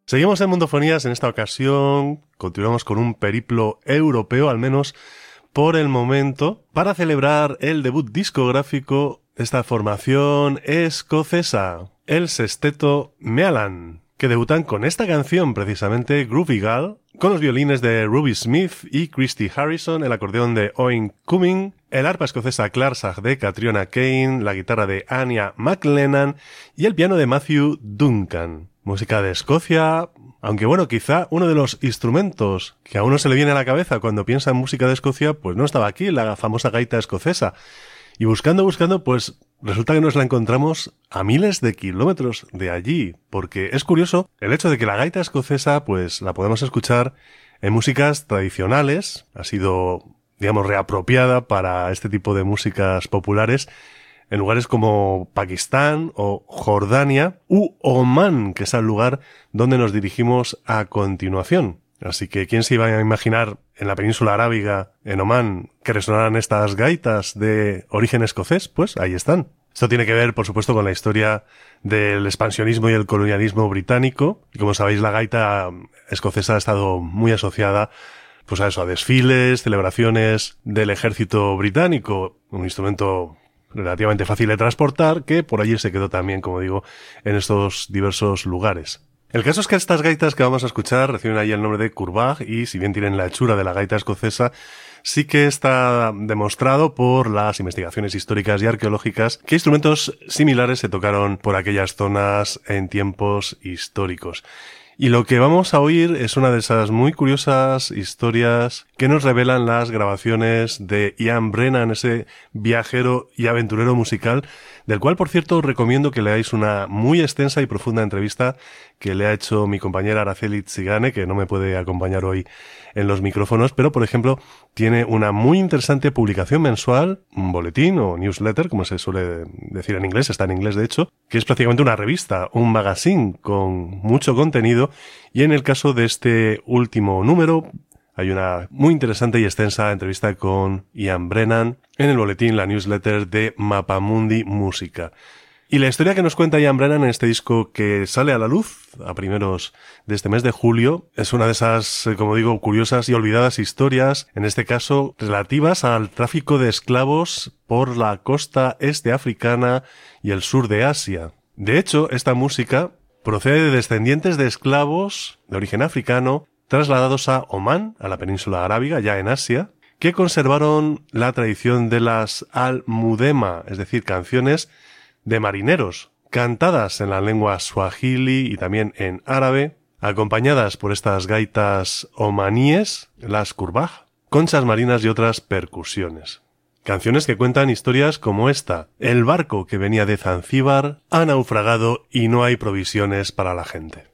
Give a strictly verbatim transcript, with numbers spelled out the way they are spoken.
Seguimos en Mundofonías. En esta ocasión continuamos con un periplo europeo, al menos por el momento, para celebrar el debut discográfico de esta formación escocesa, el sexteto Meallan, que debutan con esta canción precisamente, Groovy Gal, con los violines de Ruby Smith y Christy Harrison, el acordeón de Owen Cumming, el arpa escocesa Clarsach de Catriona Kane, la guitarra de Anya McLennan y el piano de Matthew Duncan. Música de Escocia, aunque bueno, quizá uno de los instrumentos que a uno se le viene a la cabeza cuando piensa en música de Escocia, pues no estaba aquí, la famosa gaita escocesa. Y buscando, buscando, pues resulta que nos la encontramos a miles de kilómetros de allí, porque es curioso el hecho de que la gaita escocesa, pues la podemos escuchar en músicas tradicionales, ha sido, digamos, reapropiada para este tipo de músicas populares, en lugares como Pakistán o Jordania u Omán, que es el lugar donde nos dirigimos a continuación. Así que ¿quién se iba a imaginar en la península arábiga, en Omán, que resonaran estas gaitas de origen escocés? Pues ahí están. Esto tiene que ver, por supuesto, con la historia del expansionismo y el colonialismo británico. Y como sabéis, la gaita escocesa ha estado muy asociada pues a eso, a desfiles, celebraciones del ejército británico, un instrumento relativamente fácil de transportar, que por allí se quedó también, como digo, en estos diversos lugares. El caso es que estas gaitas que vamos a escuchar reciben ahí el nombre de kurbag y, si bien tienen la hechura de la gaita escocesa, sí que está demostrado por las investigaciones históricas y arqueológicas que instrumentos similares se tocaron por aquellas zonas en tiempos históricos. Y lo que vamos a oír es una de esas muy curiosas historias que nos revelan las grabaciones de Ian Brennan, ese viajero y aventurero musical, del cual, por cierto, os recomiendo que leáis una muy extensa y profunda entrevista que le ha hecho mi compañera Araceli Tsigane, que no me puede acompañar hoy en los micrófonos, pero, por ejemplo, tiene una muy interesante publicación mensual, un boletín o newsletter, como se suele decir en inglés, está en inglés de hecho, que es prácticamente una revista, un magazine con mucho contenido, y en el caso de este último número hay una muy interesante y extensa entrevista con Ian Brennan en el boletín, la newsletter de Mapamundi Música. Y la historia que nos cuenta Ian Brennan en este disco que sale a la luz a primeros de este mes de julio es una de esas, como digo, curiosas y olvidadas historias, en este caso relativas al tráfico de esclavos por la costa este africana y el sur de Asia. De hecho, esta música procede de descendientes de esclavos de origen africano trasladados a Omán, a la península arábiga, ya en Asia, que conservaron la tradición de las al-mudema, es decir, canciones de marineros, cantadas en la lengua swahili y también en árabe, acompañadas por estas gaitas omaníes, las kurbag, conchas marinas y otras percusiones. Canciones que cuentan historias como esta: el barco que venía de Zanzíbar ha naufragado y no hay provisiones para la gente.